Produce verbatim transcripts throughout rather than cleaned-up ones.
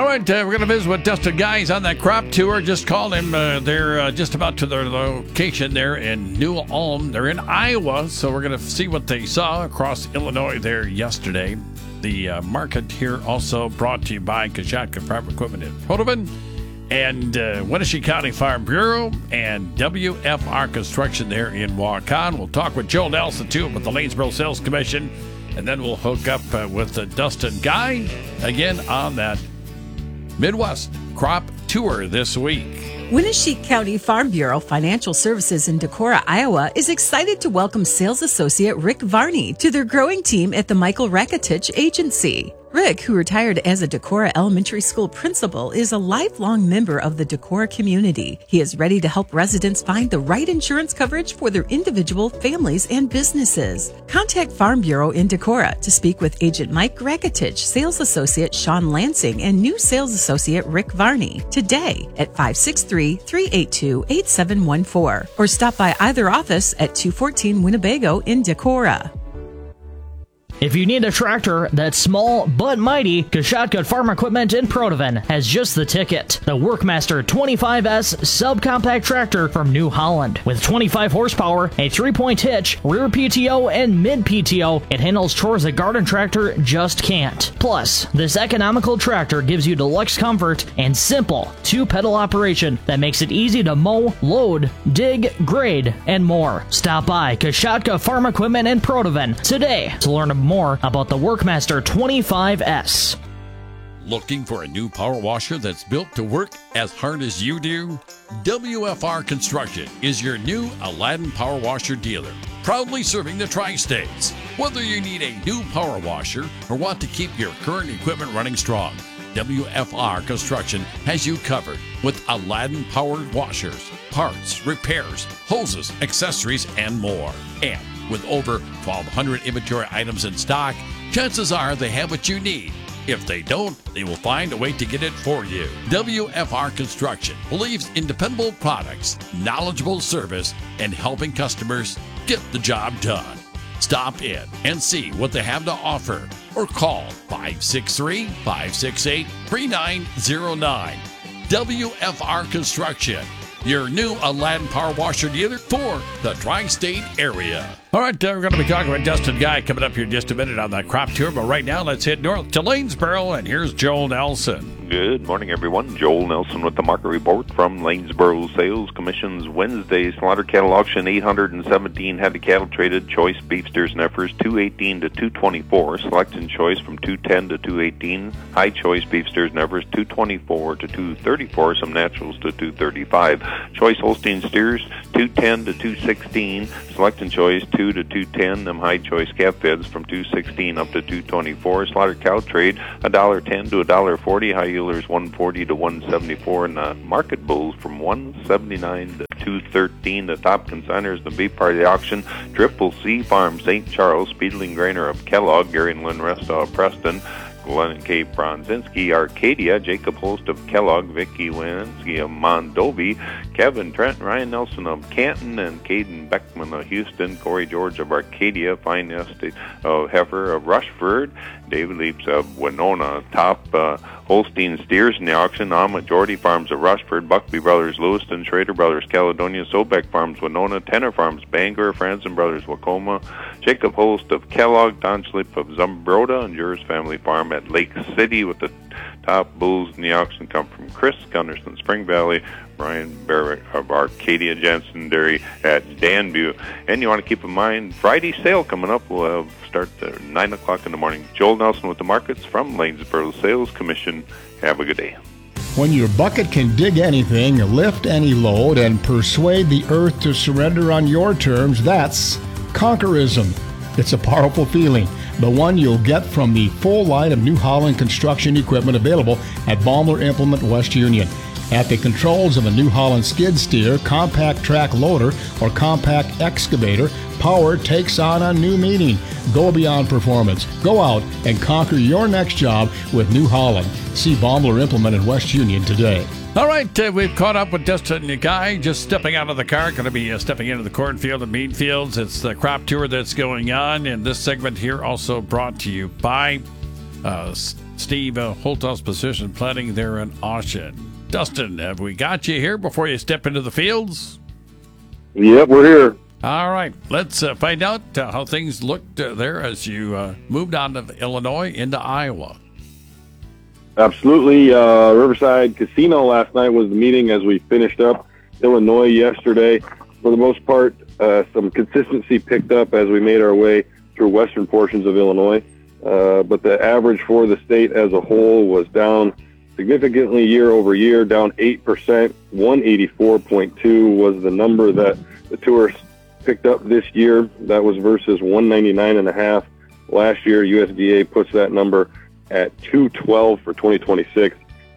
right, uh, we're going to visit with Dustin Guy. He's on that crop tour. Just called him. Uh, they're uh, just about to their location there in New Ulm. They're in Iowa, so we're going to see what they saw across Illinois there yesterday. The uh, market here also brought to you by Kashatka Farm Equipment in Protovan and uh, Wenatchee County Farm Bureau and W F R Construction there in Waukon. We'll talk with Joel Nelson, too, with the Lanesboro Sales Commission, and then we'll hook up uh, with uh, Dustin Guy again on that Midwest crop tour this week. Wenatchee County Farm Bureau Financial Services in Decorah, Iowa is excited to welcome sales associate Rick Varney to their growing team at the Michael Rakitich Agency. Rick, who retired as a Decorah Elementary School principal, is a lifelong member of the Decorah community. He is ready to help residents find the right insurance coverage for their individual, families, and businesses. Contact Farm Bureau in Decorah to speak with Agent Mike Rakitich, Sales Associate Sean Lansing, and new Sales Associate Rick Varney today at five six three, three eight two, eight seven one four or stop by either office at two fourteen Winnebago in Decorah. If you need a tractor that's small but mighty, Kashatka Farm Equipment in Protovan has just the ticket. The Workmaster twenty-five S subcompact tractor from New Holland. With twenty-five horsepower, a three-point hitch, rear P T O, and mid-P T O, it handles chores a garden tractor just can't. Plus, this economical tractor gives you deluxe comfort and simple two-pedal operation that makes it easy to mow, load, dig, grade, and more. Stop by Kashatka Farm Equipment in Protovan today to learn more more about the Workmaster twenty-five S. Looking for a new power washer that's built to work as hard as you do? W F R Construction is your new Aladdin power washer dealer, proudly serving the tri-states. Whether you need a new power washer or want to keep your current equipment running strong, W F R Construction has you covered with Aladdin powered washers, parts, repairs, hoses, accessories, and more. And with over twelve hundred inventory items in stock, chances are they have what you need. If they don't, they will find a way to get it for you. W F R Construction believes in dependable products, knowledgeable service, and helping customers get the job done. Stop in and see what they have to offer or call five six three, five six eight, three nine zero nine. W F R Construction, your new Aladdin power washer dealer for the tri-state area. All right, uh, we're going to be talking with Dustin Guy coming up here in just a minute on that crop tour. But right now, let's head north to Lanesboro, and here's Joel Nelson. Good morning, everyone. Joel Nelson with the market report from Lanesboro Sales Commission's Wednesday slaughter cattle auction. eight hundred seventeen head of cattle traded. Choice beef steers and heifers two eighteen to two twenty-four. Select and choice from two ten to two eighteen. High choice beef steers and heifers two twenty-four to two thirty-four. Some naturals to two thirty-five. Choice Holstein steers two ten to two sixteen. Select and choice two to two ten. Them high choice calf feds from two sixteen up to two twenty-four. Slaughter cow trade one dollar ten to one dollar forty. High yielders one forty to one seventy-four. And the market bulls from one seventy-nine to two thirteen. The top consigners in the beef part of the auction: Triple C Farm, Saint Charles, Speedling Grainer of Kellogg, Gary and Lynn Restow of Preston, Glenn K. Bronzinski, Arcadia, Jacob Holst of Kellogg, Vicky Winsky of Mondovi, Kevin Trent, Ryan Nelson of Canton, and Caden Beckman of Houston, Corey George of Arcadia, Fine Estate of Heifer of Rushford, David Leaps of Winona. Top uh, Holstein steers in the auction: Ahmet Jordy Farms of Rushford, Buckby Brothers Lewiston, Schrader Brothers Caledonia, Sobek Farms Winona, Tenor Farms Bangor, Franzen Brothers Wacoma, Jacob Holst of Kellogg, Don Schlip of Zumbrota, and Juris Family Farm at Lake City. With the top bulls in the auction come from Chris Gunderson, Spring Valley, Brian Barrett of Arcadia, Jensen Dairy at Danview. And you want to keep in mind, Friday sale coming up. We'll have start at nine o'clock in the morning. Joel Nelson with the markets from Lanesboro Sales Commission. Have a good day. When your bucket can dig anything, lift any load, and persuade the earth to surrender on your terms, that's conquerism. It's a powerful feeling, the one you'll get from the full line of New Holland construction equipment available at Baumler Implement West Union. At the controls of a New Holland skid steer, compact track loader, or compact excavator, power takes on a new meaning. Go beyond performance. Go out and conquer your next job with New Holland. See Baumler Implement in West Union today. All right, uh, we've caught up with Dustin Guy, just stepping out of the car, going to be uh, stepping into the cornfield and bean fields. It's the crop tour that's going on, and this segment here also brought to you by uh, Steve uh, Holthouse Precision Planting there in Austin. Dustin, have we got you here before you step into the fields? Yep, we're here. All right, let's uh, find out uh, how things looked uh, there as you uh, moved on to Illinois into Iowa. Absolutely. Uh, Riverside Casino last night was the meeting as we finished up Illinois yesterday. For the most part, uh, some consistency picked up as we made our way through western portions of Illinois. Uh, but the average for the state as a whole was down significantly year over year, down eight percent. one eighty-four point two was the number that the tourists picked up this year. That was versus one ninety-nine and a half last year. U S D A puts that number at two twelve for twenty twenty-six.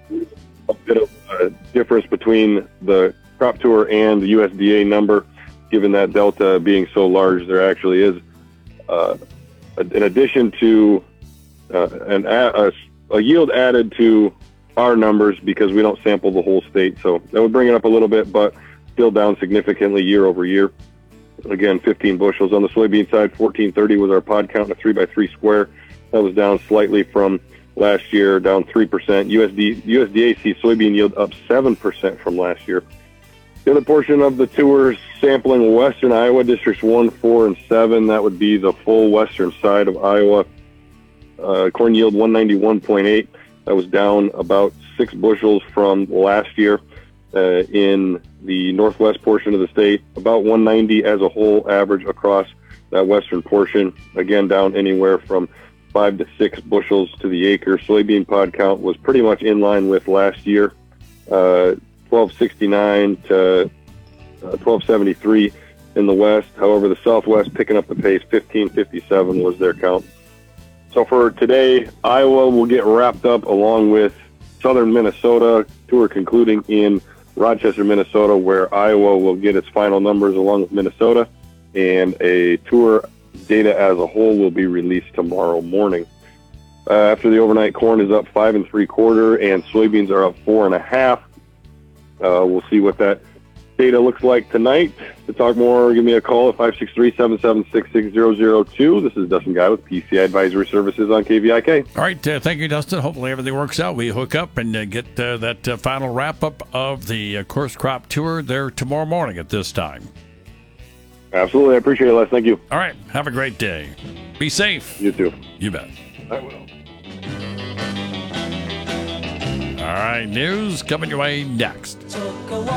A bit of a difference between the crop tour and the U S D A number, given that delta being so large. There actually is, uh, in addition to uh, an a, a yield added to our numbers, because we don't sample the whole state, so that would bring it up a little bit, but still down significantly year over year. Again, fifteen bushels on the soybean side. fourteen thirty was our pod count in a three by three square. That was down slightly from last year, down three percent. U S D, U S D A sees soybean yield up seven percent from last year. The other portion of the tours sampling western Iowa, districts one, four, and seven. That would be the full western side of Iowa. Uh, corn yield one ninety-one point eight. That was down about six bushels from last year. Uh, in the northwest portion of the state, about one ninety as a whole average across that western portion. Again, down anywhere from five to six bushels to the acre. Soybean pod count was pretty much in line with last year, uh, twelve sixty-nine to uh, twelve seventy-three in the west. However, the southwest picking up the pace. fifteen fifty-seven was their count. So for today, Iowa will get wrapped up along with southern Minnesota. Tour concluding in Rochester, Minnesota, where Iowa will get its final numbers along with Minnesota, and a tour data as a whole will be released tomorrow morning. Uh, after the overnight, corn is up five and three quarter, and soybeans are up four and a half. Uh, we'll see what that data looks like tonight. To talk more, give me a call at five six three, seven seven six, six zero zero two. This is Dustin Guy with P C I Advisory Services on K V I K. All right, uh, thank you, Dustin. Hopefully everything works out. We hook up and uh, get uh, that uh, final wrap-up of the uh, course crop tour there tomorrow morning at this time. Absolutely. I appreciate it, Les. Thank you. All right. Have a great day. Be safe. You too. You bet. I will. All right. News coming your way next. So